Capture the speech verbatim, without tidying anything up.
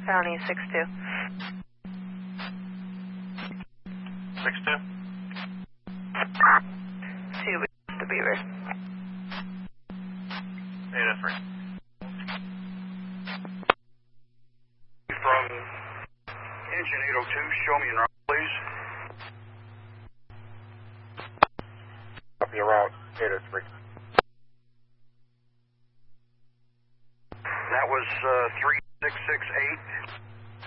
County six two. six two? Two the Beaver. Hey, that's right. From engine eight oh two, show me en route, please. Copy your route, eight oh three. That was uh, three six six eight.